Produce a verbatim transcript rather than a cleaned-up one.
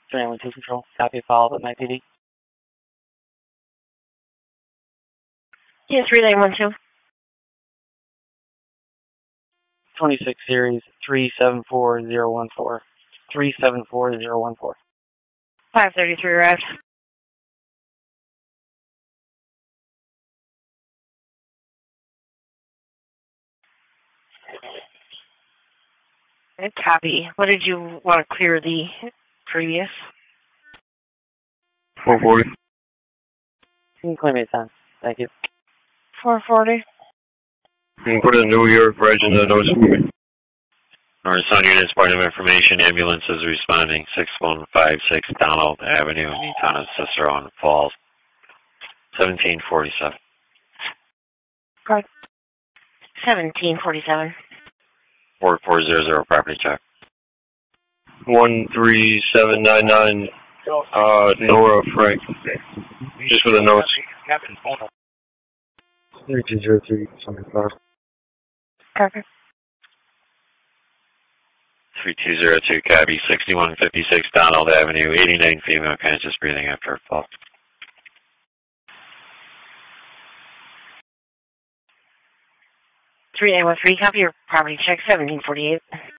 three nine one two Control. Copy, follow up at my P D. Yeah, three nine one two. twenty-six series, three seven four zero one four. three seven four zero one four. five thirty-three arrived. Good copy. What did you want to clear the previous? four forty. You can claim it time. Thank you. four forty. You can put in New York Virgin that notice for me. North Sun Units, point of information, ambulance is responding, six one five six Donald Avenue, Eatona, Cicero, Falls, seventeen forty-seven. Card. seventeen forty-seven. four four zero zero, property check. one three seven nine nine, uh, Nora Frank. Just for the notes. three two zero three, seventy-five. Copy. three two zero two, copy, sixty-one fifty-six Donald Avenue, eighty-nine female, conscious breathing after a fall. three nine one three, copy your property check, seventeen forty-eight.